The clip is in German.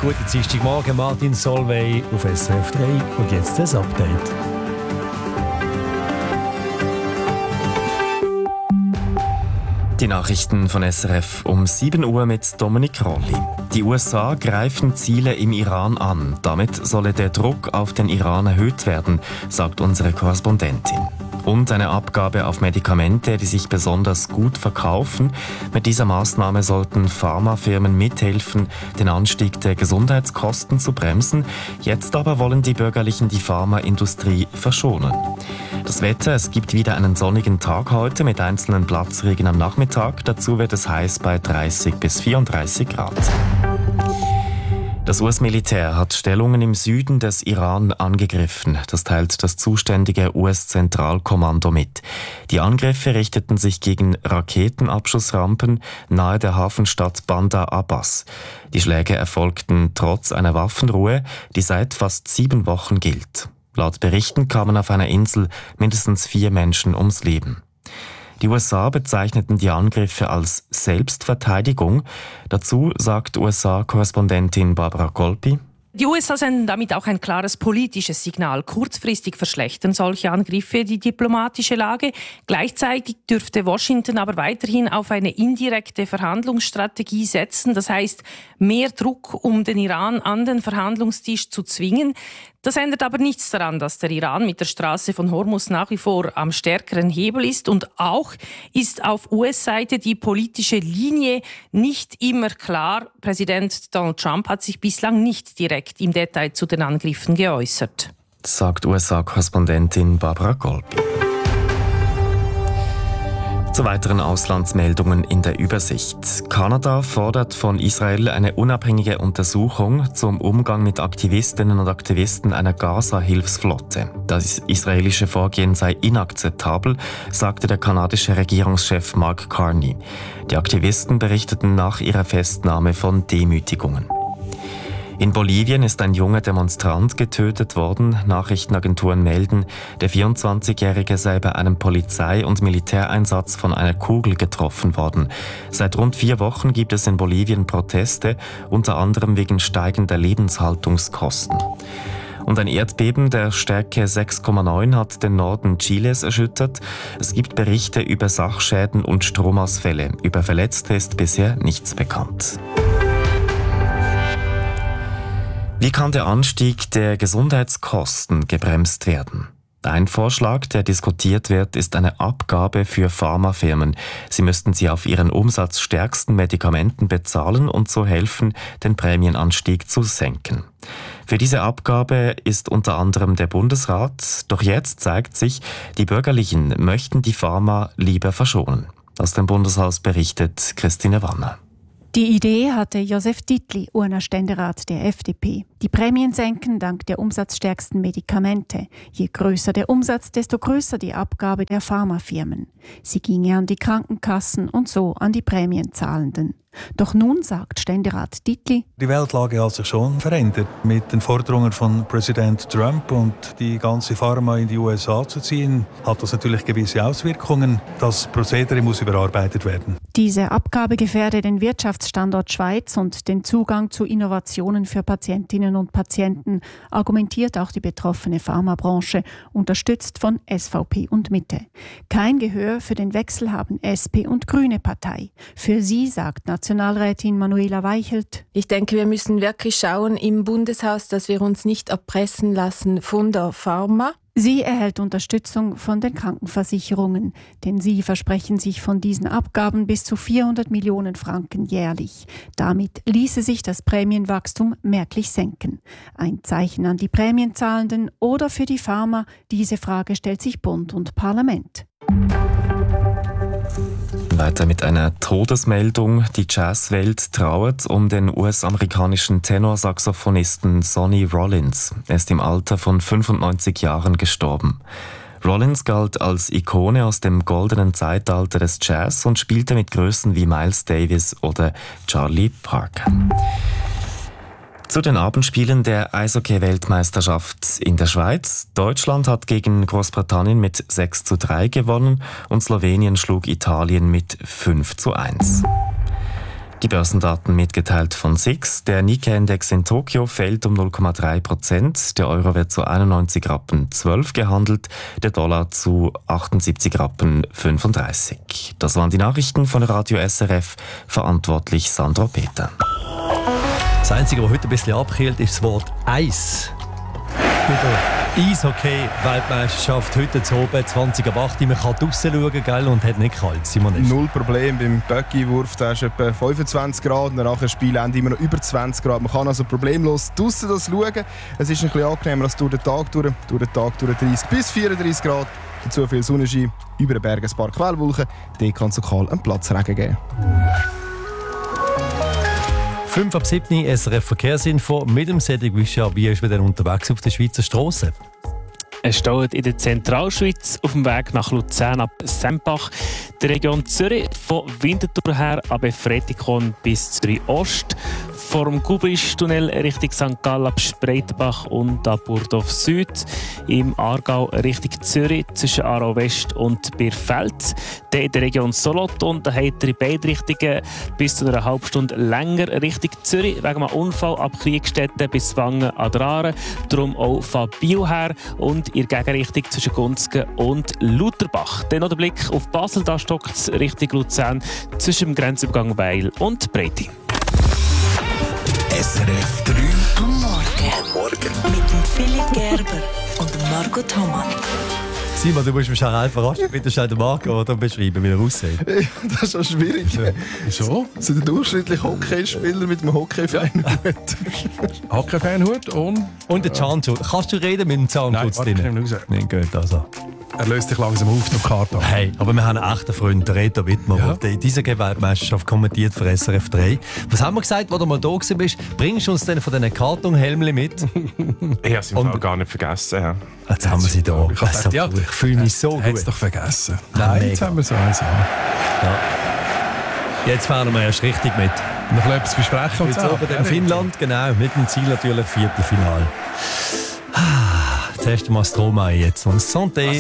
guten Dienstagmorgen, Martin Solveig auf SRF 3 und jetzt das Update. Die Nachrichten von SRF um 7 Uhr mit Dominik Rolli. Die USA greifen Ziele im Iran an. Damit solle der Druck auf den Iran erhöht werden, sagt unsere Korrespondentin. Und eine Abgabe auf Medikamente, die sich besonders gut verkaufen. Mit dieser Maßnahme sollten Pharmafirmen mithelfen, den Anstieg der Gesundheitskosten zu bremsen. Jetzt aber wollen die Bürgerlichen die Pharmaindustrie verschonen. Das Wetter, es gibt wieder einen sonnigen Tag heute mit einzelnen Platzregen am Nachmittag. Dazu wird es heiß bei 30 bis 34 Grad. Das US-Militär hat Stellungen im Süden des Iran angegriffen. Das teilt das zuständige US-Zentralkommando mit. Die Angriffe richteten sich gegen Raketenabschussrampen nahe der Hafenstadt Bandar Abbas. Die Schläge erfolgten trotz einer Waffenruhe, die seit fast 7 Wochen gilt. Laut Berichten kamen auf einer Insel mindestens 4 Menschen ums Leben. Die USA bezeichneten die Angriffe als Selbstverteidigung. Dazu sagt USA-Korrespondentin Barbara Colpi: Die USA senden damit auch ein klares politisches Signal. Kurzfristig verschlechtern solche Angriffe die diplomatische Lage. Gleichzeitig dürfte Washington aber weiterhin auf eine indirekte Verhandlungsstrategie setzen. Das heißt, mehr Druck, um den Iran an den Verhandlungstisch zu zwingen. Das ändert aber nichts daran, dass der Iran mit der Straße von Hormuz nach wie vor am stärkeren Hebel ist. Und auch ist auf US-Seite die politische Linie nicht immer klar. Präsident Donald Trump hat sich bislang nicht direkt im Detail zu den Angriffen geäußert. Sagt USA-Korrespondentin Barbara Colpi. Zu weiteren Auslandsmeldungen in der Übersicht. Kanada fordert von Israel eine unabhängige Untersuchung zum Umgang mit Aktivistinnen und Aktivisten einer Gaza-Hilfsflotte. Das israelische Vorgehen sei inakzeptabel, sagte der kanadische Regierungschef Mark Carney. Die Aktivisten berichteten nach ihrer Festnahme von Demütigungen. In Bolivien ist ein junger Demonstrant getötet worden. Nachrichtenagenturen melden, der 24-Jährige sei bei einem Polizei- und Militäreinsatz von einer Kugel getroffen worden. Seit rund 4 Wochen gibt es in Bolivien Proteste, unter anderem wegen steigender Lebenshaltungskosten. Und ein Erdbeben der Stärke 6,9 hat den Norden Chiles erschüttert. Es gibt Berichte über Sachschäden und Stromausfälle. Über Verletzte ist bisher nichts bekannt. Wie kann der Anstieg der Gesundheitskosten gebremst werden? Ein Vorschlag, der diskutiert wird, ist eine Abgabe für Pharmafirmen. Sie müssten sie auf ihren umsatzstärksten Medikamenten bezahlen und so helfen, den Prämienanstieg zu senken. Für diese Abgabe ist unter anderem der Bundesrat. Doch jetzt zeigt sich, die Bürgerlichen möchten die Pharma lieber verschonen. Aus dem Bundeshaus berichtet Christine Wanner. Die Idee hatte Josef Dietli, Urner-Ständerat der FDP. Die Prämien senken dank der umsatzstärksten Medikamente. Je größer der Umsatz, desto größer die Abgabe der Pharmafirmen. Sie ginge an die Krankenkassen und so an die Prämienzahlenden. Doch nun sagt Ständerat Dietli: Die Weltlage hat sich schon verändert. Mit den Forderungen von Präsident Trump und die ganze Pharma in die USA zu ziehen, hat das natürlich gewisse Auswirkungen. Das Prozedere muss überarbeitet werden. Diese Abgabe gefährde den Wirtschaftsstandort Schweiz und den Zugang zu Innovationen für Patientinnen und Patienten, argumentiert auch die betroffene Pharmabranche, unterstützt von SVP und Mitte. Kein Gehör für den Wechsel haben SP und Grüne Partei. Für sie sagt Nationalrätin Manuela Weichelt: Ich denke, wir müssen wirklich schauen im Bundeshaus, dass wir uns nicht erpressen lassen von der Pharma. Sie erhält Unterstützung von den Krankenversicherungen, denn sie versprechen sich von diesen Abgaben bis zu 400 Millionen Franken jährlich. Damit ließe sich das Prämienwachstum merklich senken. Ein Zeichen an die Prämienzahlenden oder für die Pharma? Diese Frage stellt sich Bund und Parlament. Weiter mit einer Todesmeldung. Die Jazzwelt trauert um den US-amerikanischen Tenorsaxophonisten Sonny Rollins. Er ist im Alter von 95 Jahren gestorben. Rollins galt als Ikone aus dem goldenen Zeitalter des Jazz und spielte mit Größen wie Miles Davis oder Charlie Parker. Zu den Abendspielen der Eishockey-Weltmeisterschaft in der Schweiz. Deutschland hat gegen Großbritannien mit 6:3 gewonnen und Slowenien schlug Italien mit 5:1. Die Börsendaten mitgeteilt von SIX. Der Nikkei-Index in Tokio fällt um 0,3%. Der Euro wird zu 91,12 Rappen gehandelt, der Dollar zu 78,35 Rappen. Das waren die Nachrichten von Radio SRF, verantwortlich Sandro Peter. Das Einzige, was heute ein bisschen abkühlt, ist das Wort Eis. Bei der Eishockey-Weltmeisterschaft heute zu oben, 20:08. Man kann draussen schauen, gell, und hat nicht kalt. Simon, null Problem. Beim Böcki-Wurf ist etwa 25 Grad. Nach dem Spielende immer noch über 20 Grad. Man kann also problemlos draussen das schauen. Es ist ein bisschen angenehmer als durch den Tag durch 30 bis 34 Grad. Dazu viel Sonnenschein, über den Bergen ein paar Quellwolken. Dort kann es lokal einen Platzregen geben. 5:07 SRF Verkehrsinfo mit dem Cedric Wischard. Wie ist man denn unterwegs auf der Schweizer Strasse? Es steht in der Zentralschweiz auf dem Weg nach Luzern ab Sempach, der Region Zürich von Winterthur her ab Fretikon bis Zürich Ost, vom Gubrisch-Tunnel Richtung St. Gallen ab Spreitenbach und ab Burdorf Süd, im Aargau Richtung Zürich zwischen Aarau West und Birfeld, dann in der Region Solothurn, da habt ihr in beide Richtungen bis zu einer halben Stunde länger Richtung Zürich wegen einem Unfall ab Kriegstetten bis Wangen an der Aare, darum auch von Biel her und in der Gegenrichtung zwischen Gunzgen und Lutherbach. Dann noch der Blick auf Basel, da stockt es Richtung Luzern zwischen dem Grenzübergang Weil und Breite. SRF 3 am Morgen. Mit dem Philipp Gerber und dem Marco Thomann. Simon, du musst mich schnell verraschen, bitte schnell den Marco beschreiben, wie er aussieht. Das ist schon schwierig. Wieso? So der durchschnittliche Hockeyspieler mit einem Hockey-Fanhut. Hockey-Fanhut und der Zahnschutz. Kannst du reden mit dem Zahnschutz drin? Nein, gut, also. Er löst dich langsam auf der Karte. Hey, aber wir haben einen echten Freund, der Reto Wittmer, der diese Weltmeisterschaft kommentiert für SRF 3. Was haben wir gesagt, wo du mal da gewesen bist? Bringst du uns denn von diesen Kartonhelmchen mit? Ich habe sie gar nicht vergessen. Ja. Jetzt haben wir sie da. Ich fühle mich so gut. Hätte es doch vergessen. Nein, jetzt haben wir so eins. Ja. Jetzt fahren wir erst richtig mit. Noch etwas besprechen. Jetzt oben in Finnland, genau, mit dem Ziel natürlich Viertelfinale. Das erste Mal Stromae jetzt. Und Santé.